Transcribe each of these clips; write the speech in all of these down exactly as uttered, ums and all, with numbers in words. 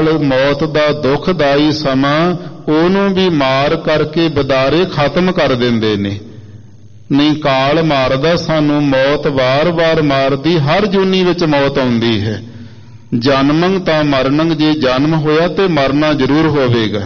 ਕਾਲ ਮੌਤ ਦਾ ਦੁਖਦਾਈ ਸਮਾਂ ਉਹਨੂੰ ਵੀ ਮਾਰ ਕਰਕੇ ਬਦਾਰੇ ਖਤਮ ਕਰ ਦਿੰਦੇ ਨੇ। ਨਹੀਂ, ਕਾਲ ਮਾਰਦਾ ਸਾਨੂੰ, ਮੌਤ ਵਾਰ-ਵਾਰ ਮਾਰਦੀ, ਹਰ ਜੂਨੀ ਵਿੱਚ ਮੌਤ ਆਉਂਦੀ ਹੈ। ਜਨਮੰ ਤਾਂ ਮਰਨੰ, ਜੇ ਜਨਮ ਹੋਇਆ ਤੇ ਮਰਨਾ ਜ਼ਰੂਰ ਹੋਵੇਗਾ,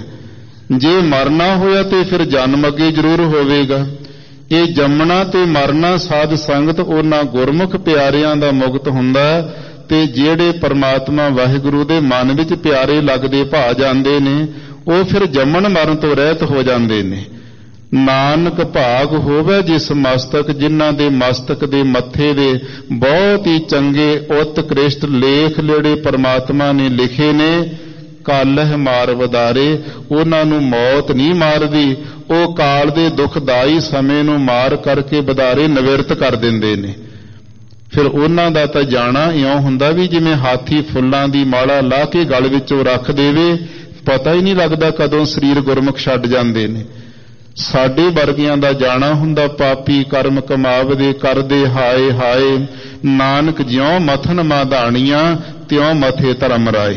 ਜੇ ਮਰਨਾ ਹੋਇਆ ਤੇ ਫਿਰ ਜਨਮ ਅੱਗੇ ਜ਼ਰੂਰ ਹੋਵੇਗਾ। ਇਹ ਜੰਮਣਾ ਤੇ ਮਰਨਾ ਸਾਧ ਸੰਗਤ ਉਹਨਾਂ ਗੁਰਮੁਖ ਪਿਆਰਿਆਂ ਦਾ ਮੁਕਤ ਹੁੰਦਾ, ਤੇ ਜਿਹੜੇ ਪਰਮਾਤਮਾ ਵਾਹਿਗੁਰੂ ਦੇ ਮਨ ਵਿੱਚ ਪਿਆਰੇ ਲੱਗਦੇ ਭਾ ਜਾਂਦੇ ਨੇ, ਉਹ ਫਿਰ ਜੰਮਣ ਮਰਨ ਤੋਂ ਰਹਿਤ ਹੋ ਜਾਂਦੇ ਨੇ। ਨਾਨਕ ਭਾਗ ਹੋਵੇ ਜਿਸ ਮਸਤਕ, ਜਿਨ੍ਹਾਂ ਦੇ ਮਸਤਕ ਦੇ ਮੱਥੇ ਦੇ ਬਹੁਤ ਹੀ ਚੰਗੇ ਉਤਕ੍ਰਿਸ਼ਟ ਲੇਖ ਜਿਹੜੇ ਪਰਮਾਤਮਾ ਨੇ ਲਿਖੇ ਨੇ, ਕਾਲਹ ਮਾਰ ਵਦਾਰੇ, ਉਹਨਾਂ ਨੂੰ ਮੌਤ ਨਹੀਂ ਮਾਰਦੀ, ਉਹ ਕਾਲ ਦੇ ਦੁਖਦਾਈ ਸਮੇਂ ਨੂੰ ਮਾਰ ਕਰਕੇ ਵਦਾਰੇ ਨਿਵਰਤ ਕਰ ਦਿੰਦੇ ਨੇ। ਫਿਰ ਉਹਨਾਂ ਦਾ ਤਾਂ ਜਾਣਾ ਇਉਂ ਹੁੰਦਾ ਵੀ ਜਿਵੇਂ ਹਾਥੀ ਫੁੱਲਾਂ ਦੀ ਮਾਲਾ ਲਾ ਕੇ ਗਲ ਵਿੱਚੋਂ ਰੱਖ ਦੇਵੇ, ਪਤਾ ਹੀ ਨਹੀਂ ਲੱਗਦਾ ਕਦੋਂ ਸਰੀਰ ਗੁਰਮੁਖ ਛੱਡ ਜਾਂਦੇ ਨੇ। ਸਾਡੇ ਵਰਗਿਆਂ ਦਾ ਜਾਣਾ ਹੁੰਦਾ ਪਾਪੀ ਕਰਮ ਕਮਾਵਦੇ ਕਰਦੇ ਹਾਏ ਹਾਏ, ਨਾਨਕ ਜਿਉਂ ਮਥਨ ਮਾਧਾਣੀਆਂ ਤਿਉਂ ਮਥੇ ਧਰਮ ਰਾਏ।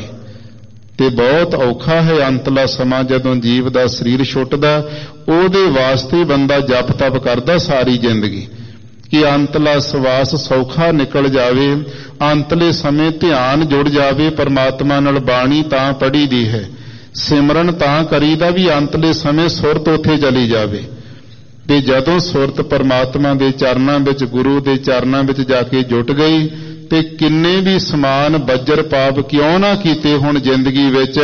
ਤੇ ਬਹੁਤ ਔਖਾ ਹੈ ਅੰਤਲਾ ਸਮਾਂ ਜਦੋਂ ਜੀਵ ਦਾ ਸਰੀਰ ਛੁੱਟਦਾ। ਉਹਦੇ ਵਾਸਤੇ ਬੰਦਾ ਜਪ ਤਪ ਕਰਦਾ ਸਾਰੀ ਜ਼ਿੰਦਗੀ ਕਿ ਅੰਤਲਾ ਸਵਾਸ ਸੌਖਾ ਨਿਕਲ ਜਾਵੇ, ਅੰਤਲੇ ਸਮੇਂ ਧਿਆਨ ਜੁੜ ਜਾਵੇ ਪਰਮਾਤਮਾ ਨਾਲ। ਬਾਣੀ ਤਾਂ ਪੜ੍ਹੀ ਦੀ ਹੈ, ਸਿਮਰਨ ਤਾਂ ਕਰੀਦਾ ਵੀ ਅੰਤਲੇ ਸਮੇਂ ਸੁਰਤ ਉੱਥੇ ਚਲੀ ਜਾਵੇ। ਤੇ ਜਦੋਂ ਸੁਰਤ ਪਰਮਾਤਮਾ ਦੇ ਚਰਨਾਂ ਵਿੱਚ, ਗੁਰੂ ਦੇ ਚਰਨਾਂ ਵਿੱਚ ਜਾ ਕੇ ਜੁਟ ਗਈ, ਤੇ ਕਿੰਨੇ ਵੀ ਸਮਾਨ ਬੱਜਰ ਪਾਪ ਕਿਉਂ ਨਾ ਕੀਤੇ ਹੁਣ ਜ਼ਿੰਦਗੀ ਵਿੱਚ,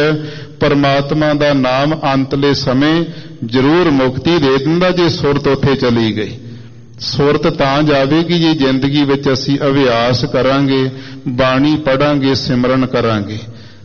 ਪਰਮਾਤਮਾ ਦਾ ਨਾਮ ਅੰਤਲੇ ਸਮੇਂ ਜ਼ਰੂਰ ਮੁਕਤੀ ਦੇ ਦਿੰਦਾ ਜੇ ਸੁਰਤ ਉੱਥੇ ਚਲੀ ਗਈ। ਸੁਰਤ ਤਾਂ ਜਾਵੇਗੀ ਜੇ ਜ਼ਿੰਦਗੀ ਵਿੱਚ ਅਸੀਂ ਅਭਿਆਸ ਕਰਾਂਗੇ, ਬਾਣੀ ਪੜਾਂਗੇ, ਸਿਮਰਨ ਕਰਾਂਗੇ।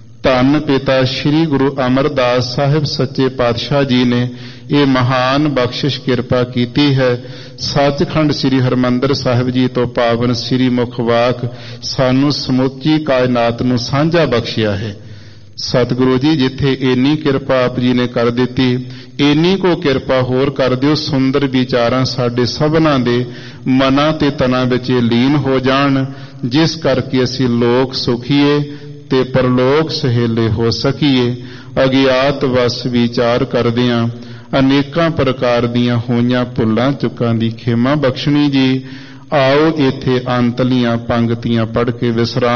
ਧੰਨ ਪਿਤਾ ਸ੍ਰੀ ਗੁਰੂ ਅਮਰਦਾਸ ਸਾਹਿਬ ਸੱਚੇ ਪਾਤਸ਼ਾਹ ਜੀ ਨੇ ਇਹ ਮਹਾਨ ਬਖਸ਼ਿਸ਼ ਕਿਰਪਾ ਕੀਤੀ ਹੈ। ਸੱਚਖੰਡ ਸ੍ਰੀ ਹਰਿਮੰਦਰ ਸਾਹਿਬ ਜੀ ਤੋਂ ਪਾਵਨ ਸ੍ਰੀ ਮੁਖ ਵਾਕ ਸਾਨੂੰ ਸਮੁੱਚੀ ਕਾਇਨਾਤ ਨੂੰ ਸਾਂਝਾ ਬਖਸ਼ਿਆ ਹੈ। ਸਤਿਗੁਰੂ ਜੀ, ਜਿੱਥੇ ਇੰਨੀ ਕਿਰਪਾ ਆਪ ਜੀ ਨੇ ਕਰ ਦਿੱਤੀ, ਇੰਨੀ ਕੋ ਕਿਰਪਾ ਹੋਰ ਕਰ ਦਿਓ। ਸੁੰਦਰ ਵਿਚਾਰਾਂ ਸਾਡੇ ਸਭਨਾਂ ਦੇ ਮਨਾਂ ਤੇ ਤਨਾਂ ਵਿੱਚ ਲੀਨ ਹੋ ਜਾਣ, ਜਿਸ ਕਰਕੇ ਅਸੀਂ ਲੋਕ ਸੁਖੀਏ ਤੇ ਪਰਲੋਕ ਸਹੇਲੇ ਹੋ ਸਕੀਏ। ਅਗਿਆਤ ਵਸ ਵਿਚਾਰ ਕਰਦਿਆਂ ਅਨੇਕਾਂ ਪ੍ਰਕਾਰ ਦੀਆਂ ਹੋਈਆਂ ਭੁੱਲਾਂ ਚੁੱਕਾਂ ਦੀ ਖੇਮਾ ਬਖਸ਼ਣੀ ਜੀ। ਆਓ ਇੱਥੇ ਅੰਤਲੀਆਂ ਪੰਗਤੀਆਂ ਪੜ੍ਹ ਕੇ ਵਿਸਰਾਮ